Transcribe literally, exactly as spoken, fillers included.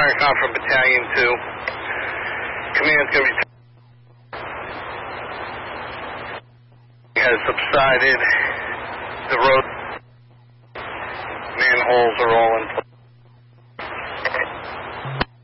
fire com from Battalion two. Command's going to be... has subsided. The road manholes are all in place.